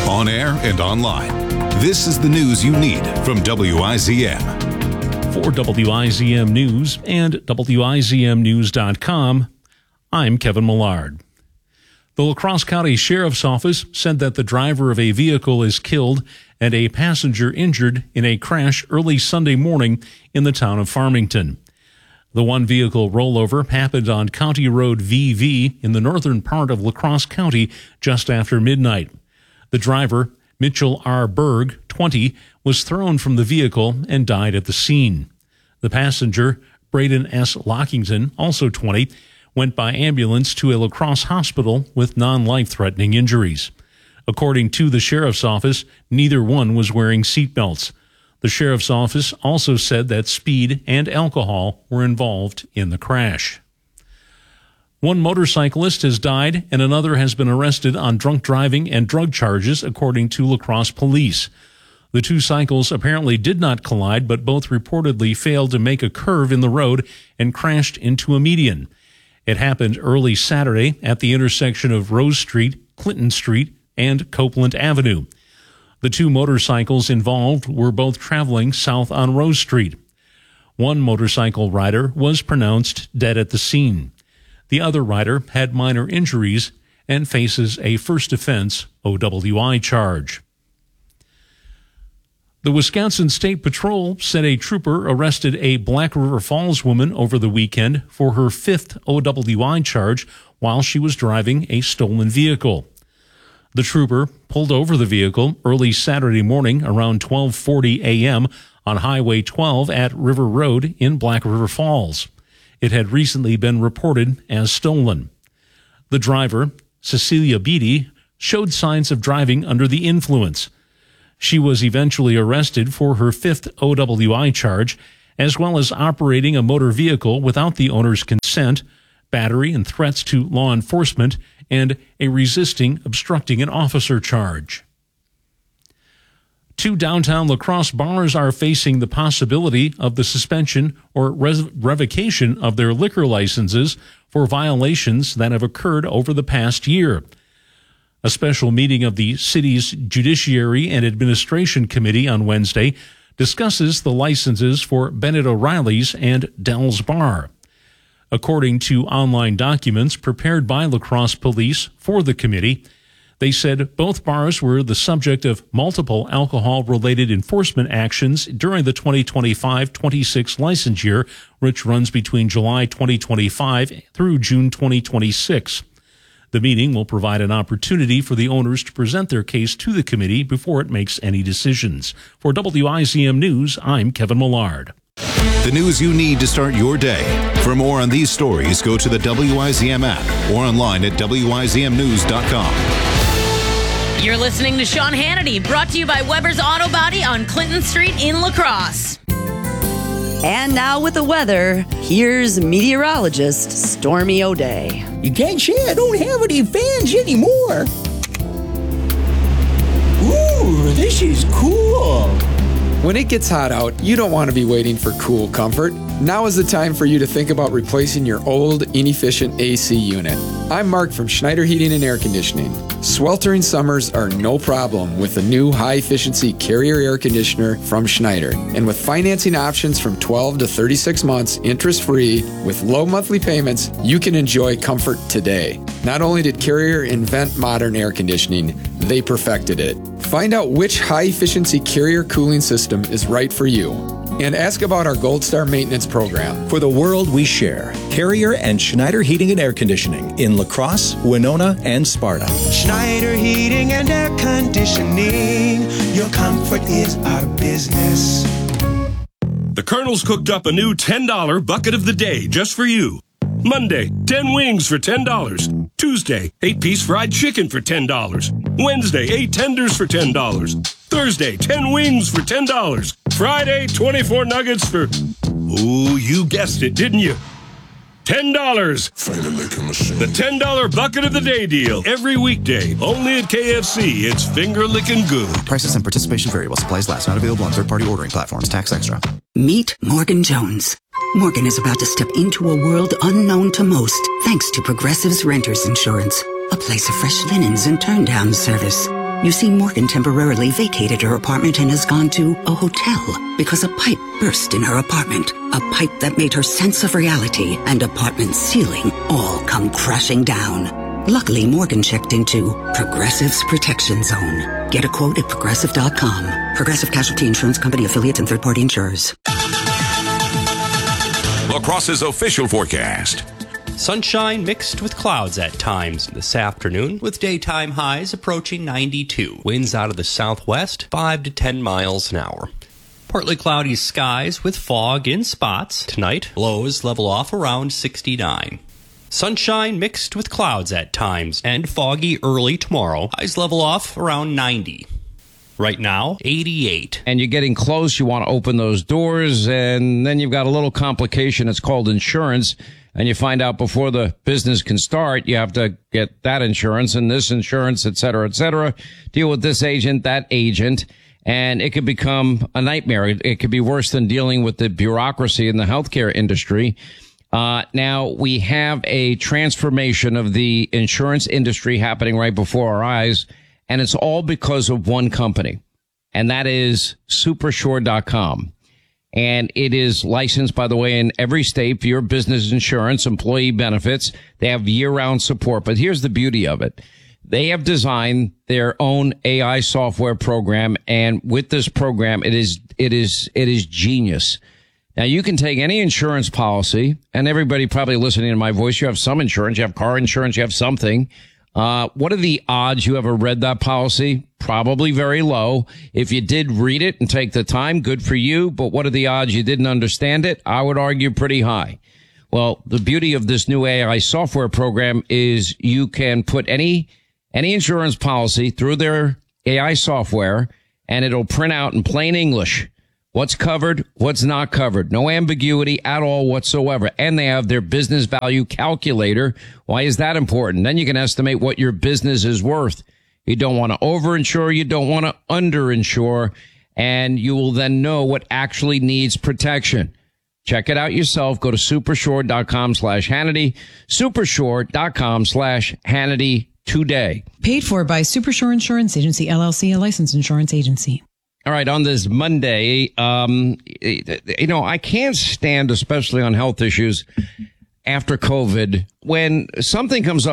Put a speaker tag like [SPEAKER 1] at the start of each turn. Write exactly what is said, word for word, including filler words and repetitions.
[SPEAKER 1] on air and online. This is the news you need from W I Z M.
[SPEAKER 2] For W I Z M News and W I Z M news dot com, I'm Kevin Millard. The La Crosse County Sheriff's Office said that the driver of a vehicle is killed and a passenger injured in a crash early Sunday morning in the town of Farmington. The one-vehicle rollover happened on County Road V V in the northern part of La Crosse County just after midnight. The driver, Mitchell R. Berg, twenty, was thrown from the vehicle and died at the scene. The passenger, Braden S. Lockington, also twenty, went by ambulance to a La Crosse hospital with non-life-threatening injuries. According to the sheriff's office, neither one was wearing seatbelts. The sheriff's office also said that speed and alcohol were involved in the crash. One motorcyclist has died and another has been arrested on drunk driving and drug charges, according to La Crosse police. The two cycles apparently did not collide, but both reportedly failed to make a curve in the road and crashed into a median. It happened early Saturday at the intersection of Rose Street, Clinton Street, and Copeland Avenue. The two motorcycles involved were both traveling south on Rose Street. One motorcycle rider was pronounced dead at the scene. The other rider had minor injuries and faces a first offense O W I charge. The Wisconsin State Patrol said a trooper arrested a Black River Falls woman over the weekend for her fifth O W I charge while she was driving a stolen vehicle. The trooper pulled over the vehicle early Saturday morning around twelve forty a.m. on Highway twelve at River Road in Black River Falls. It had recently been reported as stolen. The driver, Cecilia Beatty, showed signs of driving under the influence. She was eventually arrested for her fifth O W I charge, as well as operating a motor vehicle without the owner's consent, battery and threats to law enforcement, and a resisting obstructing an officer charge. Two downtown La Crosse bars are facing the possibility of the suspension or res- revocation of their liquor licenses for violations that have occurred over the past year. A special meeting of the city's Judiciary and Administration Committee on Wednesday discusses the licenses for Bennett O'Reilly's and Dell's Bar. According to online documents prepared by La Crosse Police for the committee, they said both bars were the subject of multiple alcohol-related enforcement actions during the twenty twenty-five twenty-six license year, which runs between July twenty twenty-five through June twenty twenty-six. The meeting will provide an opportunity for the owners to present their case to the committee before it makes any decisions. For W I Z M News, I'm Kevin Millard.
[SPEAKER 1] The news you need to start your day. For more on these stories, go to the W I Z M app or online at W I Z M news dot com.
[SPEAKER 3] You're listening to Sean Hannity, brought to you by Weber's Auto Body on Clinton Street in La Crosse.
[SPEAKER 4] And now with the weather, here's meteorologist Stormy O'Day.
[SPEAKER 5] You can't say I don't have any fans anymore. Ooh, this is cool.
[SPEAKER 6] When it gets hot out, you don't want to be waiting for cool comfort. Now is the time for you to think about replacing your old, inefficient A C unit. I'm Mark from Schneider Heating and Air Conditioning. Sweltering summers are no problem with the new high-efficiency Carrier air conditioner from Schneider. And with financing options from twelve to thirty-six months, interest-free, with low monthly payments, you can enjoy comfort today. Not only did Carrier invent modern air conditioning, they perfected it. Find out which high-efficiency Carrier cooling system is right for you. And ask about our Gold Star maintenance program.
[SPEAKER 7] For the world we share, Carrier and Schneider Heating and Air Conditioning in La Crosse, Winona, and Sparta.
[SPEAKER 8] Schneider Heating and Air Conditioning. Your comfort is our business.
[SPEAKER 9] The Colonel's cooked up a new ten dollar bucket of the day just for you. Monday, ten wings for ten dollars. Tuesday, eight piece fried chicken for ten dollars. Wednesday, eight tenders for ten dollars. Thursday, ten wings for ten dollars. Friday, twenty-four nuggets for, ooh, you guessed it, didn't you? ten dollars. The ten dollar bucket of the day deal. Every weekday, only at K F C. It's finger-licking good.
[SPEAKER 10] Prices and participation vary while supplies last. Not available on third-party ordering platforms. Tax extra.
[SPEAKER 11] Meet Morgan Jones. Morgan is about to step into a world unknown to most, thanks to Progressive's Renters Insurance, a place of fresh linens and turn-down service. You see, Morgan temporarily vacated her apartment and has gone to a hotel because a pipe burst in her apartment. A pipe that made her sense of reality and apartment ceiling all come crashing down. Luckily, Morgan checked into Progressive's Protection Zone. Get a quote at progressive dot com. Progressive Casualty Insurance Company affiliates and third-party insurers.
[SPEAKER 12] La Crosse's official forecast.
[SPEAKER 13] Sunshine mixed with clouds at times this afternoon, with daytime highs approaching ninety-two. Winds out of the southwest, five to ten miles an hour. Partly cloudy skies with fog in spots. Tonight, lows level off around sixty-nine. Sunshine mixed with clouds at times, and foggy early tomorrow. Highs level off around ninety. Right now, eighty-eight.
[SPEAKER 14] And you're getting close. You want to open those doors, and then you've got a little complication. It's called insurance. And you find out before the business can start, you have to get that insurance and this insurance, et cetera, et cetera. Deal with this agent, that agent. And it could become a nightmare. It could be worse than dealing with the bureaucracy in the healthcare industry. Uh, now, we have a transformation of the insurance industry happening right before our eyes. And it's all because of one company. And that is Supersure dot com. And it is licensed, by the way, in every state for your business insurance, employee benefits. They have year-round support. But here's the beauty of it. They have designed their own A I software program. And with this program, it is, it is, it is genius. Now, you can take any insurance policy, and everybody probably listening to my voice, you have some insurance, you have car insurance, you have something. Uh, what are the odds you ever read that policy? Probably very low. If you did read it and take the time, good for you. But what are the odds you didn't understand it? I would argue pretty high. Well, the beauty of this new A I software program is you can put any, any insurance policy through their A I software, and it'll print out in plain English what's covered, what's not covered. No ambiguity at all whatsoever. And they have their business value calculator. Why is that important? Then you can estimate what your business is worth. You don't want to overinsure. You don't want to underinsure. And you will then know what actually needs protection. Check it out yourself. Go to supersure dot com slash Hannity. supersure dot com slash Hannity today.
[SPEAKER 15] Paid for by Supersure Insurance Agency, L L C, a licensed insurance agency.
[SPEAKER 14] All right, on this Monday, um, you know, I can't stand, especially on health issues after COVID, when something comes up